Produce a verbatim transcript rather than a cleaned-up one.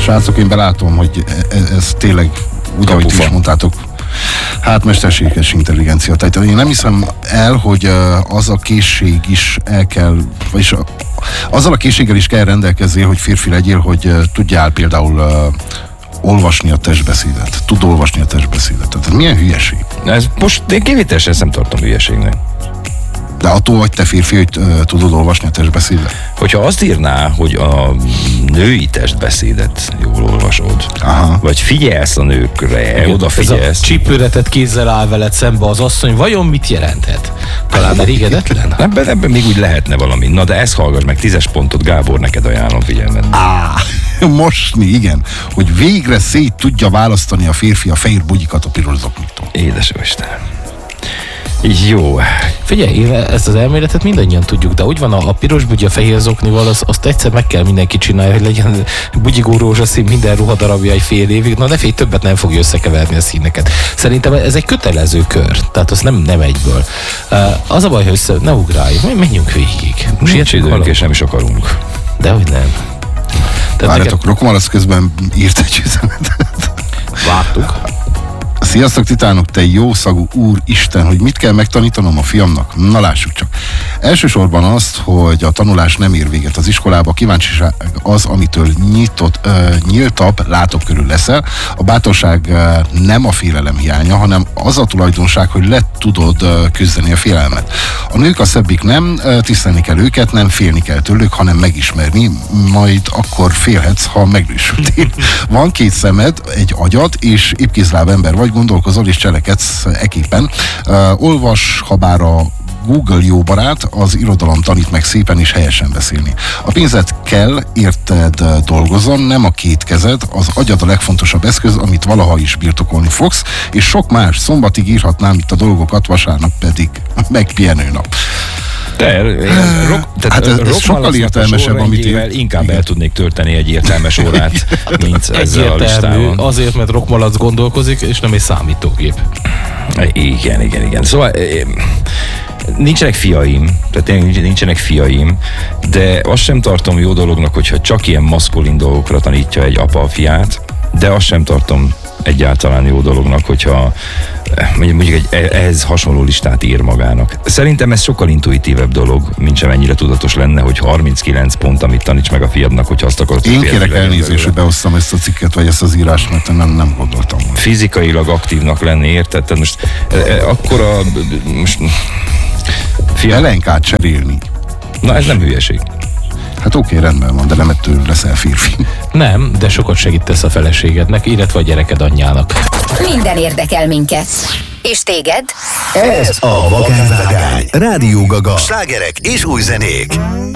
Srácok, én belátom, hogy ez, ez tényleg úgy, ahogy is mondtátok, hát mesterséges intelligencia. Tehát én nem hiszem el, hogy az a készség is el kell, vagyis azzal a készséggel is kell rendelkezzél, hogy férfi legyél, hogy tudjál például olvasni a testbeszédet. Tud olvasni a testbeszédet. Tehát milyen hülyeség. Ez most én kivételesen ezt nem tartom hülyeségnek. De attól vagy te férfi, hogy uh, tudod olvasni a testbeszédet? Hogyha azt írná, hogy a női testbeszédet jól olvasod, aha, vagy figyelsz a nőkre, igen, odafigyelsz. Ez a csípőretett kézzel áll veled szembe az asszony, vajon mit jelenthet? Talán elégedetlen? Ebben, ebben még úgy lehetne valami. Na de ezt hallgass meg, tízes pontot, Gábor, neked ajánlom figyelmet. Á, mosni, igen. Hogy végre szét tudja választani a férfi a fehér bugyikat a piros zokniktól. Édes Istenem. Jó. Figyelj, ezt az elméletet mindannyian tudjuk, de úgy van a, a piros bugyi a fehér zoknival, az, azt egyszer meg kell mindenki csinálni, hogy legyen bugyigó rózsaszín minden ruhadarabja egy fél évig. Na ne félj, többet nem fogja összekeverni a színeket. Szerintem ez egy kötelező kör, tehát az nem, nem egyből. Uh, az a baj, hogy össze, ne ugrálj, menjünk végig. Most nincs időnk, és nem is akarunk. Dehogy nem. Várjatok, neked... Rockmalac közben írt egy üzenetet. Vártuk. Sziasztok, titánok, te jó szagú úr Isten, hogy mit kell megtanítanom a fiamnak? Na lássuk csak. Elsősorban azt, hogy a tanulás nem ér véget az iskolába, kíváncsiság az, amitől nyitott, uh, nyíltabb látók körül leszel. A bátorság uh, nem a félelem hiánya, hanem az a tulajdonság, hogy le tudod uh, küzdeni a félelmet. A nők a szebbik nem, uh, tisztelni kell őket, nem félni kell tőlük, hanem megismerni, majd akkor félhetsz, ha megnősültél. Van két szemed, egy agyad, és épkézláb ember vagy, gondolkozol és cselekedsz eképpen. Uh, olvas, ha bár a Google jó barát, az irodalom tanít meg szépen és helyesen beszélni. A pénzed kell, érted, dolgozzon, nem a két kezed, az agyad a legfontosabb eszköz, amit valaha is birtokolni fogsz, és sok más. Szombatig írhatnám itt a dolgokat, vasárnap pedig megpihenő nap. De, rock, hát ez, ez sokkal értelmesebb, amit én... Inkább igen, el tudnék tölteni egy értelmes órát, mint ezzel a listában. Azért, mert Rockmalac gondolkozik, és nem egy számítógép. Igen, igen, igen. Szóval nincsenek fiaim, tehát nincsenek fiaim, de azt sem tartom jó dolognak, hogyha csak ilyen maszkulin dolgokra tanítja egy apa a fiát, de azt sem tartom egyáltalán jó dolognak, hogyha mondjuk egy ehhez hasonló listát ír magának. Szerintem ez sokkal intuitívebb dolog, mint sem ennyire tudatos lenne, hogy harminckilenc pont, amit taníts meg a fiadnak, hogyha azt akarod. Én kérek elnézést, hogy behoztam ezt a cikket, vagy ezt az írást, mert nem, nem gondoltam. Fizikailag aktívnak lenni, érted? Tehát most e, e, akkor a... Most, fia... Elenkát cserélni. Na ez nem hülyeség. Hát oké, okay, rendben van, de nem ettől leszel férfi. Nem, de sokat segítesz a feleségednek, illetve a gyereked anyjának. Minden érdekel minket. És téged? Ez a Vakán Vágány. Rádió Gaga. Slágerek és új zenék.